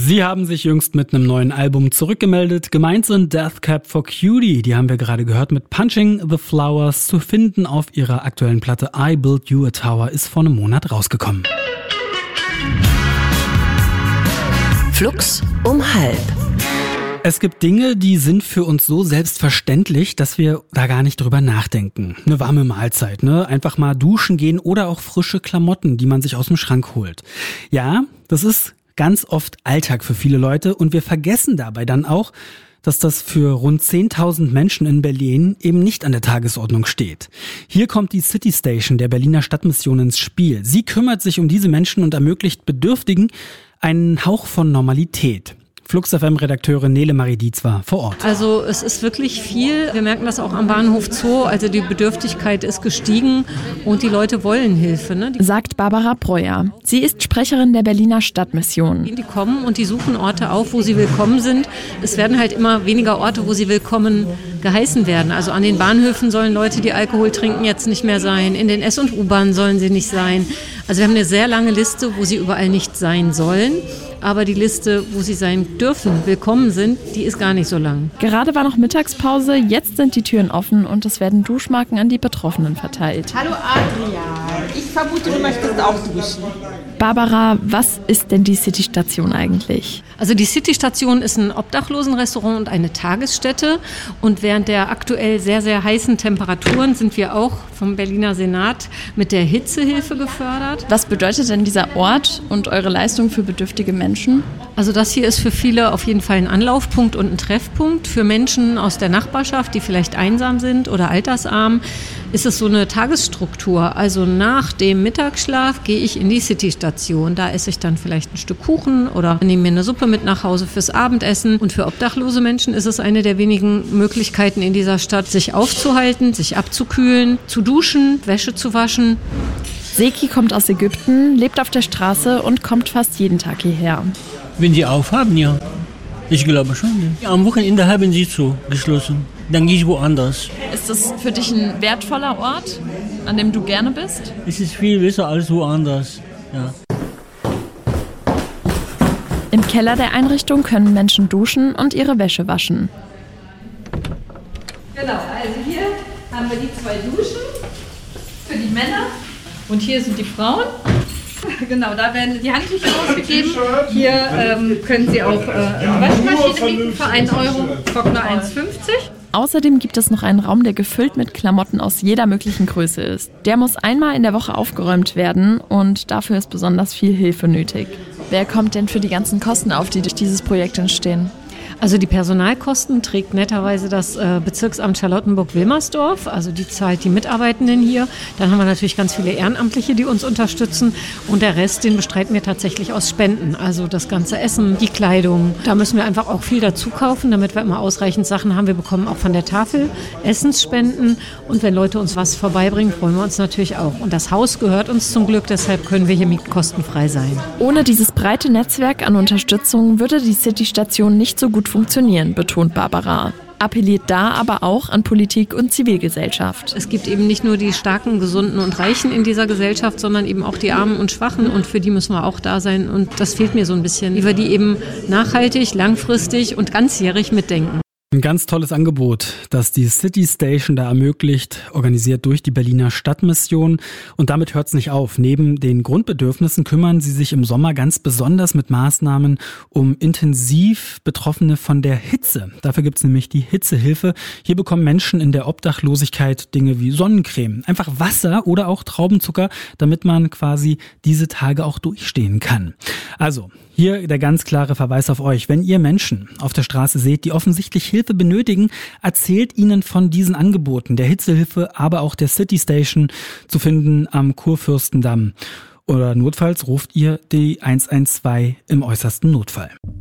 Sie haben sich jüngst mit einem neuen Album zurückgemeldet. Gemeint sind Death Cab for Cutie. Die haben wir gerade gehört mit Punching the Flowers. Zu finden auf ihrer aktuellen Platte I Built You a Tower ist vor einem Monat rausgekommen. Flux um 12:30. Es gibt Dinge, die sind für uns so selbstverständlich, dass wir da gar nicht drüber nachdenken. Eine warme Mahlzeit, einfach mal duschen gehen oder auch frische Klamotten, die man sich aus dem Schrank holt. Ja, das ist ganz oft Alltag für viele Leute und wir vergessen dabei dann auch, dass das für rund 10.000 Menschen in Berlin eben nicht an der Tagesordnung steht. Hier kommt die City Station der Berliner Stadtmission ins Spiel. Sie kümmert sich um diese Menschen und ermöglicht Bedürftigen einen Hauch von Normalität. Flux FM-Redakteurin Nele Marie Dietz war vor Ort. Also es ist wirklich viel. Wir merken das auch am Bahnhof Zoo. Also die Bedürftigkeit ist gestiegen und die Leute wollen Hilfe. Sagt Barbara Breuer. Sie ist Sprecherin der Berliner Stadtmission. Die kommen und die suchen Orte auf, wo sie willkommen sind. Es werden halt immer weniger Orte, wo sie willkommen geheißen werden. Also an den Bahnhöfen sollen Leute, die Alkohol trinken, jetzt nicht mehr sein. In den S- und U-Bahnen sollen sie nicht sein. Also wir haben eine sehr lange Liste, wo sie überall nicht sein sollen. Aber die Liste, wo sie sein dürfen, willkommen sind, die ist gar nicht so lang. Gerade war noch Mittagspause, jetzt sind die Türen offen und es werden Duschmarken an die Betroffenen verteilt. Hallo Adrian, ich vermute, du möchtest auch duschen. Barbara, was ist denn die City-Station eigentlich? Also die City-Station ist ein Obdachlosenrestaurant und eine Tagesstätte. Und während der aktuell sehr, sehr heißen Temperaturen sind wir auch vom Berliner Senat mit der Hitzehilfe gefördert. Was bedeutet denn dieser Ort und eure Leistung für bedürftige Menschen? Also das hier ist für viele auf jeden Fall ein Anlaufpunkt und ein Treffpunkt. Für Menschen aus der Nachbarschaft, die vielleicht einsam sind oder altersarm, ist es so eine Tagesstruktur. Also nach dem Mittagsschlaf gehe ich in die City-Station. Da esse ich dann vielleicht ein Stück Kuchen oder nehme mir eine Suppe mit nach Hause fürs Abendessen. Und für obdachlose Menschen ist es eine der wenigen Möglichkeiten in dieser Stadt, sich aufzuhalten, sich abzukühlen, zu duschen, Wäsche zu waschen. Seki kommt aus Ägypten, lebt auf der Straße und kommt fast jeden Tag hierher. Wenn die aufhaben, ja. Ich glaube schon. Ja. Am Wochenende haben sie zu geschlossen. Dann gehe ich woanders. Ist das für dich ein wertvoller Ort, an dem du gerne bist? Es ist viel besser als woanders. Ja. Im Keller der Einrichtung können Menschen duschen und ihre Wäsche waschen. Genau, also hier haben wir die 2 Duschen für die Männer und hier sind die Frauen. Genau, da werden die Handtücher ausgegeben. Hier können Sie auch eine Waschmaschine mieten für 1 Euro, Trockner 1,50. Außerdem gibt es noch einen Raum, der gefüllt mit Klamotten aus jeder möglichen Größe ist. Der muss einmal in der Woche aufgeräumt werden und dafür ist besonders viel Hilfe nötig. Wer kommt denn für die ganzen Kosten auf, die durch dieses Projekt entstehen? Also die Personalkosten trägt netterweise das Bezirksamt Charlottenburg-Wilmersdorf, also die zahlt die Mitarbeitenden hier. Dann haben wir natürlich ganz viele Ehrenamtliche, die uns unterstützen und der Rest, den bestreiten wir tatsächlich aus Spenden. Also das ganze Essen, die Kleidung, da müssen wir einfach auch viel dazu kaufen, damit wir immer ausreichend Sachen haben. Wir bekommen auch von der Tafel Essensspenden und wenn Leute uns was vorbeibringen, freuen wir uns natürlich auch. Und das Haus gehört uns zum Glück, deshalb können wir hier kostenfrei sein. Ohne dieses breite Netzwerk an Unterstützung würde die City-Station nicht so gut funktionieren, betont Barbara. Appelliert da aber auch an Politik und Zivilgesellschaft. Es gibt eben nicht nur die Starken, Gesunden und Reichen in dieser Gesellschaft, sondern eben auch die Armen und Schwachen und für die müssen wir auch da sein und das fehlt mir so ein bisschen, wie wir die eben nachhaltig, langfristig und ganzjährig mitdenken. Ein ganz tolles Angebot, das die City Station da ermöglicht, organisiert durch die Berliner Stadtmission. Und damit hört es nicht auf. Neben den Grundbedürfnissen kümmern sie sich im Sommer ganz besonders mit Maßnahmen um intensiv Betroffene von der Hitze. Dafür gibt es nämlich die Hitzehilfe. Hier bekommen Menschen in der Obdachlosigkeit Dinge wie Sonnencreme, einfach Wasser oder auch Traubenzucker, damit man quasi diese Tage auch durchstehen kann. Also, hier der ganz klare Verweis auf euch. Wenn ihr Menschen auf der Straße seht, die offensichtlich Hilfe benötigen, erzählt ihnen von diesen Angeboten, der Hitzehilfe, aber auch der City Station zu finden am Kurfürstendamm. Oder notfalls ruft ihr die 112 im äußersten Notfall.